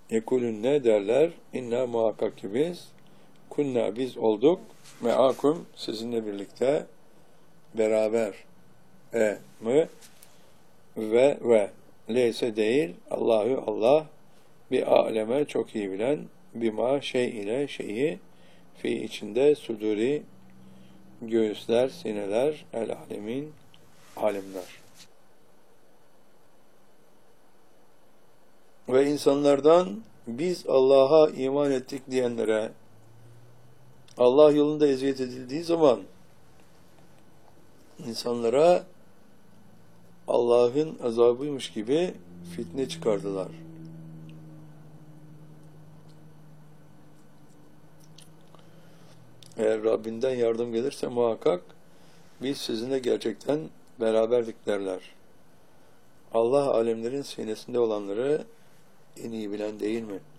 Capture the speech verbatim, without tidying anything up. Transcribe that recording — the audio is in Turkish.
Yekulün ne derler? İnna muhakkak ki biz, kunna biz olduk, meakum sizinle birlikte, beraber, e mı, ve ve, leyse değil, Allahü Allah, bir aleme çok iyi bilen, bima şey ile şeyi, fi içinde suduri, göğüsler, sineler, el alemin, alemler. Ve insanlardan biz Allah'a iman ettik diyenlere Allah yolunda eziyet edildiği zaman insanlara Allah'ın azabıymış gibi fitne çıkardılar. Eğer Rabbinden yardım gelirse muhakkak biz sizinle gerçekten beraberlik derler. Allah alemlerin sinesinde olanları en iyi bilen değil mi?